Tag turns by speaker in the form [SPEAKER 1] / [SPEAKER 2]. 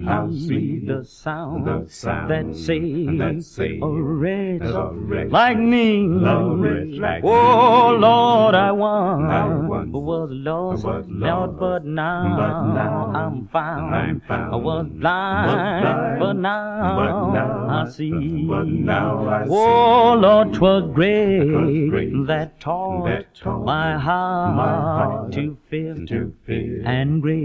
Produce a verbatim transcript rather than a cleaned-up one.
[SPEAKER 1] sweet,
[SPEAKER 2] how sweet
[SPEAKER 1] the sound,
[SPEAKER 2] the sound
[SPEAKER 1] that saved,
[SPEAKER 2] that saved
[SPEAKER 1] a wretch,
[SPEAKER 2] a wretch
[SPEAKER 1] like me.
[SPEAKER 2] a wretch like
[SPEAKER 1] Oh
[SPEAKER 2] me.
[SPEAKER 1] Lord, I once,
[SPEAKER 2] I once
[SPEAKER 1] was lost,
[SPEAKER 2] was
[SPEAKER 1] Lord,
[SPEAKER 2] lost,
[SPEAKER 1] but now,
[SPEAKER 2] but now
[SPEAKER 1] I'm found.
[SPEAKER 2] I'm found.
[SPEAKER 1] I was blind,
[SPEAKER 2] blind,
[SPEAKER 1] but now,
[SPEAKER 2] but now
[SPEAKER 1] I see.
[SPEAKER 2] but now I
[SPEAKER 1] Oh Lord, 'twas grace,
[SPEAKER 2] 'Twas grace
[SPEAKER 1] that taught,
[SPEAKER 2] that taught
[SPEAKER 1] my heart,
[SPEAKER 2] my heart
[SPEAKER 1] to fear
[SPEAKER 2] to fear
[SPEAKER 1] and grace.